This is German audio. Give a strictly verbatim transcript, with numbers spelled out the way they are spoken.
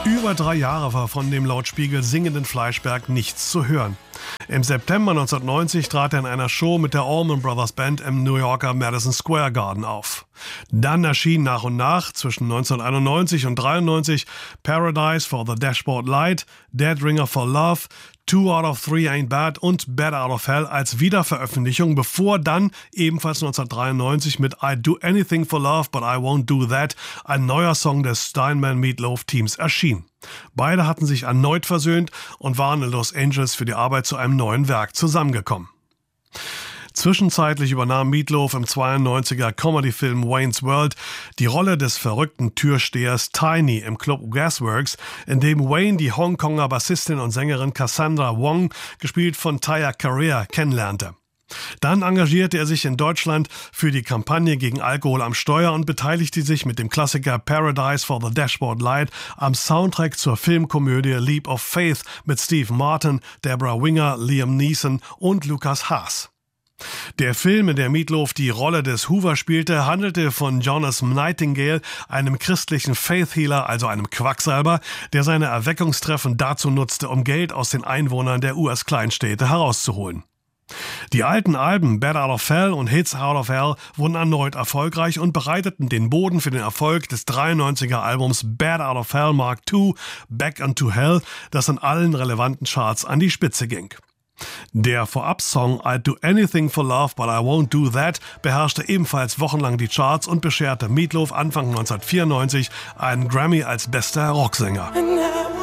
Über drei Jahre war von dem laut Spiegel singenden Fleischberg nichts zu hören. Im September neunzehnhundertneunzig trat er in einer Show mit der Allman Brothers Band im New Yorker Madison Square Garden auf. Dann erschien nach und nach zwischen neunzehnhunderteinundneunzig und dreiundneunzig Paradise for the Dashboard Light, Dead Ringer for Love, Two Out of Three Ain't Bad und Bad Out of Hell als Wiederveröffentlichung, bevor dann ebenfalls neunzehnhundertdreiundneunzig mit I'd Do Anything for Love But I Won't Do That ein neuer Song des Steinman Meat Loaf Teams erschien. Beide hatten sich erneut versöhnt und waren in Los Angeles für die Arbeit zu einem neuen Werk zusammengekommen. Zwischenzeitlich übernahm Meat Loaf im zweiundneunziger Comedy-Film Wayne's World die Rolle des verrückten Türstehers Tiny im Club Gasworks, in dem Wayne die Hongkonger Bassistin und Sängerin Cassandra Wong, gespielt von Taya Carrere, kennenlernte. Dann engagierte er sich in Deutschland für die Kampagne gegen Alkohol am Steuer und beteiligte sich mit dem Klassiker Paradise for the Dashboard Light am Soundtrack zur Filmkomödie Leap of Faith mit Steve Martin, Deborah Winger, Liam Neeson und Lukas Haas. Der Film, in der Meat Loaf die Rolle des Hoover spielte, handelte von Jonas Nightingale, einem christlichen Faith Healer, also einem Quacksalber, der seine Erweckungstreffen dazu nutzte, um Geld aus den Einwohnern der U S-Kleinstädte herauszuholen. Die alten Alben Bad Out of Hell und Hits Out of Hell wurden erneut erfolgreich und bereiteten den Boden für den Erfolg des dreiundneunziger Albums Bad Out of Hell Mark zwei, Back into Hell, das in allen relevanten Charts an die Spitze ging. Der Vorab-Song I'd Do Anything for Love But I Won't Do That beherrschte ebenfalls wochenlang die Charts und bescherte Meat Loaf Anfang neunzehnhundertvierundneunzig einen Grammy als bester Rocksänger.